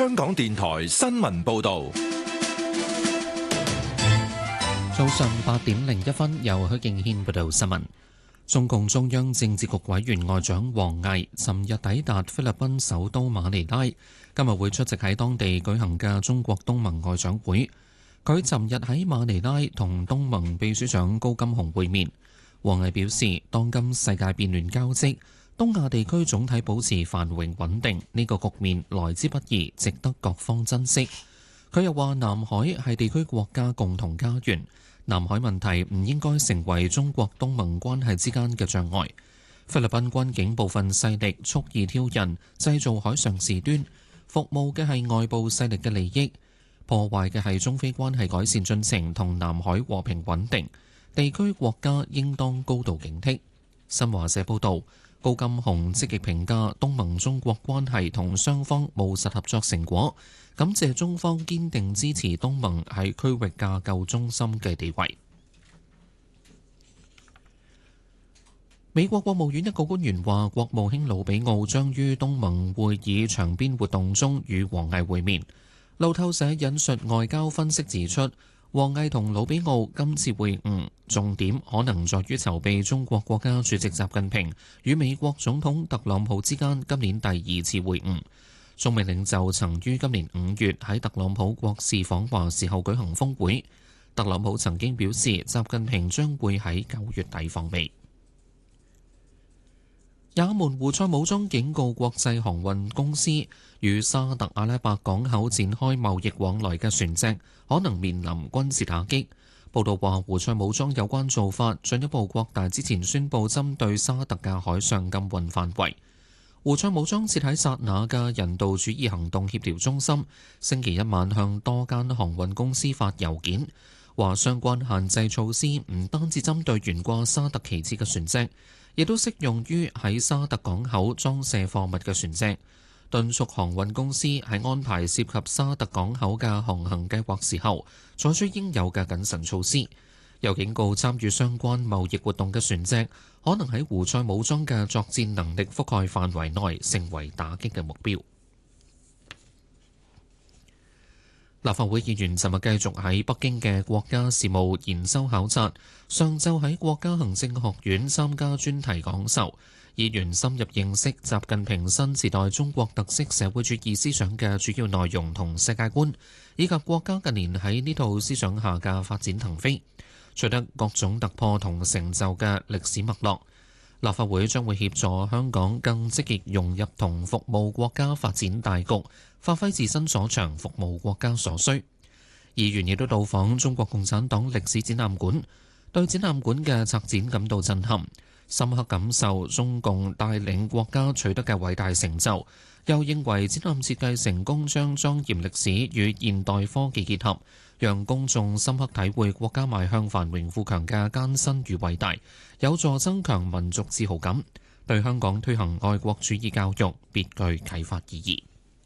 香港電台新聞報道。 早上8:01，由許敬軒報道新聞。中共中央政治局委員外長王毅尋日抵達菲律賓首都馬尼拉，今日會出席喺當地舉行嘅中國東盟外長會。佢尋日喺馬尼拉同東盟秘書長高金洪會面。王毅表示，當今世界變亂交織，東亞地區總體保持繁榮穩定，呢個局面來之不易，值得各方珍惜。佢又話，南海係地區國家共同家園，南海問題唔應該成為中國東盟關係之間嘅障礙。菲律賓軍警部分勢力蓄意挑釁，製造海上事端，服務嘅係外部勢力嘅利益，破壞嘅係中菲關係改善進程同南海和平穩定。地區國家應當高度警惕。新華社報導，高金洪積極評價東盟中國關係同雙方務實合作成果，感謝中方堅定支持東盟喺區域架構中心嘅地位。美國國務院一個官員話，國務卿魯比奧將於東盟會議場邊活動中與王毅會面。路透社引述外交分析指出，王毅同魯比奧今次會晤重點可能在於籌備中國國家主席習近平與美國總統特朗普之間今年第二次會晤。中美領袖曾於今年5月喺特朗普國事訪華時候舉行峰會。特朗普曾經表示，習近平將會喺9月底訪美。也門胡塞武裝警告國際航運公司，與沙特阿拉伯港口展開貿易往來嘅船隻可能面臨軍事打擊。報道話，胡塞武裝有關做法進一步擴大之前宣布針對沙特嘅海上禁運範圍。胡塞武裝設喺薩那嘅人道主義行動協調中心，星期一晚向多間航運公司發郵件，話相關限制措施唔單止針對懸掛沙特旗幟嘅船隻，亦都適用於喺沙特港口裝卸貨物嘅船隻，敦促航運公司喺安排涉及沙特港口嘅航行計劃時候，採取應有嘅謹慎措施。又警告參與相關貿易活動嘅船隻，可能喺胡塞武裝嘅作戰能力覆蓋範圍內，成為打擊嘅目標。立法會議員尋日繼續喺北京嘅國家事務研修考察，上晝喺國家行政學院參加專題講授，議員深入認識習近平新時代中國特色社會主義思想嘅主要內容同世界觀，以及國家近年喺呢套思想下嘅發展騰飛，取得各種突破同成就嘅歷史脈絡。立法會將會協助香港更積極融入同服務國家發展大局，發揮自身所長，服務國家所需。議員亦都到訪中國共產黨歷史展覽館，對展覽館嘅策展感到震撼，深刻感受中共帶領國家取得嘅偉大成就，又認為展覽設計成功將莊嚴歷史與現代科技結合，讓公眾深刻體會國家邁向繁榮富強嘅艱辛與偉大，有助增強民族自豪感，對香港推行愛國主義教育別具啟發意義。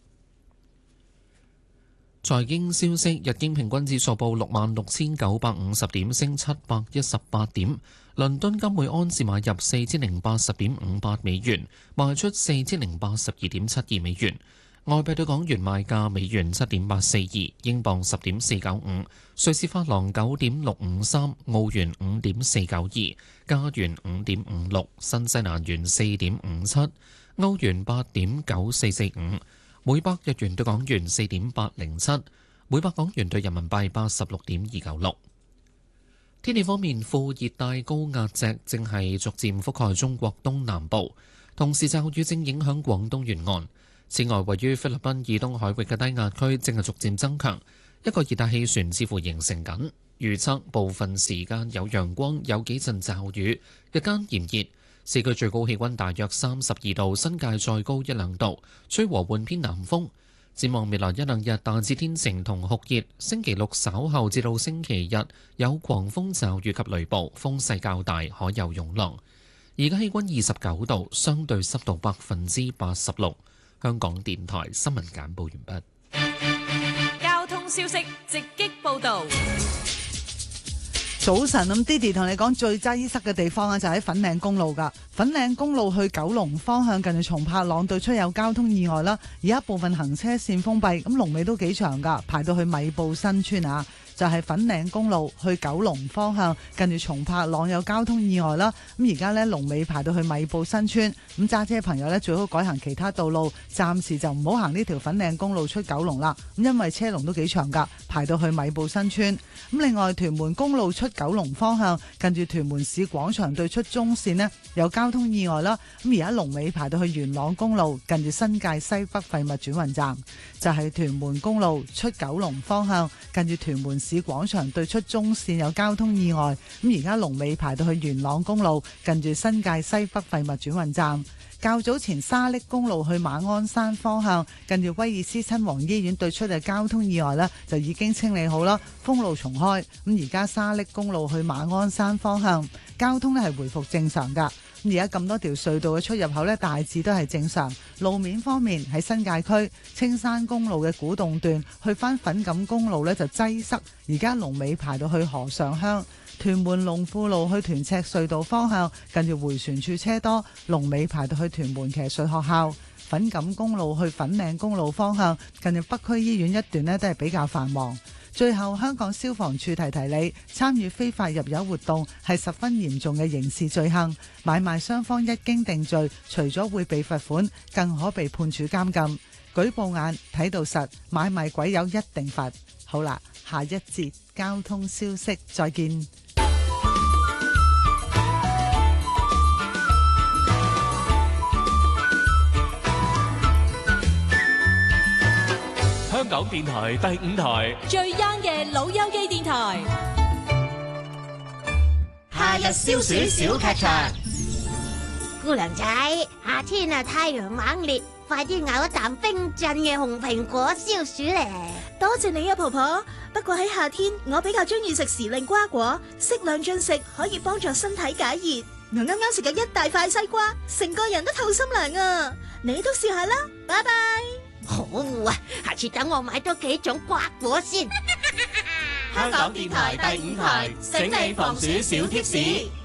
財經消息，日經平均指數報66,950點，升718點。倫敦金每盎司買入4080.58美元，賣出4082.72美元。外幣對港元賣價：美元7.842，英鎊10.495，瑞士法郎9.653，澳元5.492，加元5.56，新西蘭元4.57，歐元8.9445。每百日元對港元4.807，每百港元對人民幣86.296。天氣方面，副熱帶高壓脊正係逐漸覆蓋中國東南部，同時驟雨正影響廣東沿岸。此外，位於菲律賓以東海域嘅低壓區正係逐漸增強，一個熱帶氣旋似乎形成緊。預測部分時間有陽光，有幾陣驟雨，日間炎熱。市區最高氣溫大約32度，新界再高1-2度，吹和緩偏南風。展望未來1-2日大致天晴同酷熱，星期六稍後至到星期日有狂風驟雨及雷暴，風勢較大，可有湧浪。而家氣溫29度，相對濕度86%。香港電台新聞簡報完畢。 交通消息直擊報道。 早晨，咁 Didi 同你講最擠塞嘅地方啊，就喺粉嶺公路噶。粉嶺公路去九龍方向近住松柏塱對出有交通意外啦，而家部分行車線封閉，咁龍尾都幾長噶，排到去米埔新村啊。就係粉嶺公路去九龍方向近住松柏塱有交通意外啦，咁而家呢，龍尾排到去米埔新村，咁揸車朋友呢，最好改行其他道路，暫時就唔好行呢條粉嶺公路出九龍啦，咁因為車龍都幾長噶，排到去米埔新村。咁另外屯門公路出九龍方向近住屯門市廣場對出中線呢，有交通意外啦，咁而家龍尾排到去元朗公路近住新界西北廢物轉運站。就係屯門公路出九龍方向近住屯門市廣場對出中線有交通意外，咁而家龍尾排到去元朗公路近住新界西北廢物轉運站。較早前沙瀝公路去馬鞍山方向近住威爾斯親王醫院對出嘅交通意外呢，就已經清理好啦，封路重開。咁而家沙瀝公路去馬鞍山方向交通呢係回復正常噶。咁而家咁多條隧道嘅出入口呢，大致都係正常。路面方面喺新界區青山公路嘅古洞段去返粉錦公路呢就擠塞，而家龍尾排到去河上鄉。屯門龍富路去屯赤隧道方向近住迴旋處車多，龍尾排到去屯門騎術學校。粉錦公路去粉嶺公路方向近住北區醫院一段呢都係比較繁忙。最後，香港消防處提提你，參與非法入油活動係十分嚴重嘅刑事罪行，買賣雙方一經定罪，除咗會被罰款，更可被判處監禁。舉報眼睇到實，買賣鬼友一定罰。好啦，下一節交通消息，再見。 香港電台第5台最 young 嘅老友記電台， 夏日消暑小劇場。 姑娘仔，夏天啊，太陽猛烈，快啲咬一啖冰鎮嘅紅蘋果消暑咧！ 多謝你啊，婆婆。不過喺夏天，我比較中意食時令瓜果，適量進食可以幫助身體解熱。我啱啱食咗一大塊西瓜，成個人都透心涼啊！你都試下啦，拜拜。 好啊，下次等我買多幾種瓜果先。 香港電台第5台，醒你防暑小貼士。